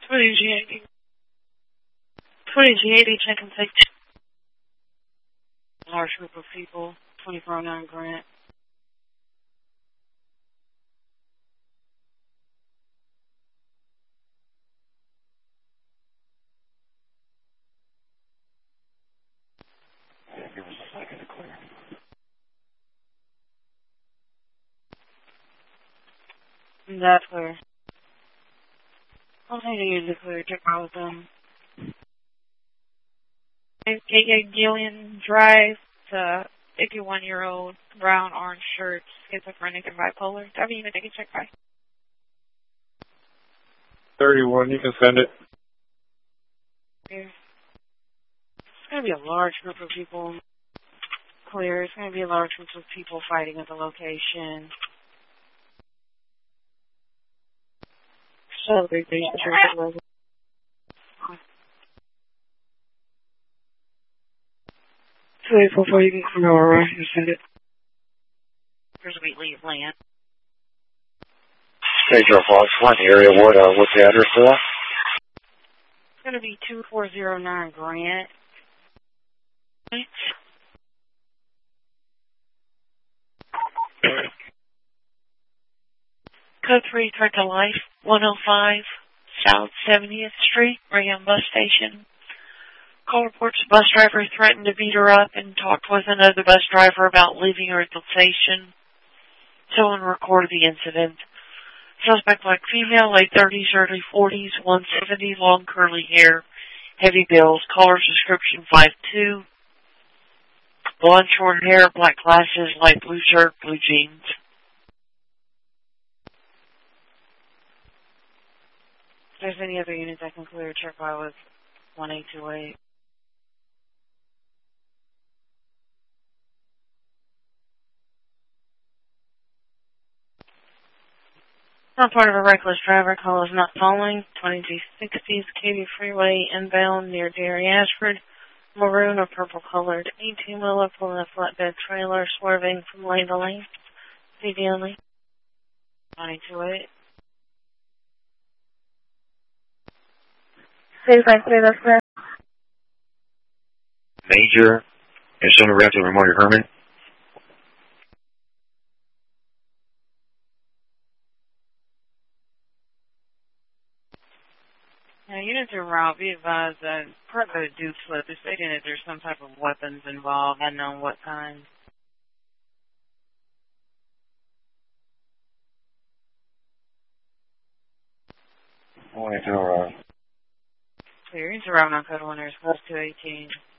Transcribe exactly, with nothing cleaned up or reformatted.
twenty G eighty. twenty G eighty, check and take. Large group of people, twenty-four oh nine Grant. Yeah, give us a second to clear. That's clear. I'll take you to clear. Check out with them. K K Gillian Drive to fifty-one-year-old, brown, orange shirt, schizophrenic and bipolar. W, you can take a check by. thirty-one, you can send it. Here. It's going to be a large group of people. Clear. It's going to be a large group of people fighting at the location. So, big church. two eight four four, you can come over and send it. Here's Wheatley's land. Major Fox one area. What, uh, what's the address for that? It's going to be two four zero nine Grant. Right. Code three, threat to life, one oh five South seventieth Street, Ram Bus Station. Call reports the bus driver threatened to beat her up and talked with another bus driver about leaving her at the station. Someone recorded the incident. Suspect black female, late thirties, early forties, one seventy, long curly hair, heavy bills. Caller's description five two. Blonde short hair, black glasses, light blue shirt, blue jeans. If there's any other units I can clear, check by with one eight two eight. Not part of a reckless driver. Call is not following. twenty-two sixties Katy Freeway inbound near Dairy Ashford. Maroon or purple colored eighteen-wheeler pulling a flatbed trailer swerving from lane to lane. C D only. nine two eight. six nine three, that's correct. Major, and Sooner Raptor Memorial Herman. Yeah, units are around. Be advised that part of the do slip is stating that there's some type of weapons involved. Unknown what kind. One eight zero. Clear. Units around on code one. There's close to eighteen.